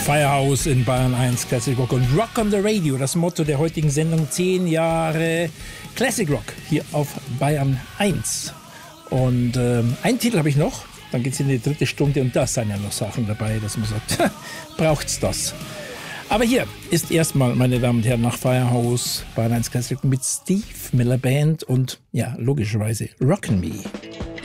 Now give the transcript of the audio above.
Firehouse in Bayern 1 Classic Rock und Rock on the Radio, das Motto der heutigen Sendung, 10 Jahre Classic Rock hier auf Bayern 1. Und einen Titel habe ich noch, dann geht es in die dritte Stunde und da sind ja noch Sachen dabei, dass man sagt, braucht's das. Aber hier ist erstmal, meine Damen und Herren, nach Firehouse Bayern 1 Classic Rock mit Steve Miller Band und ja, logischerweise Rockin' Me.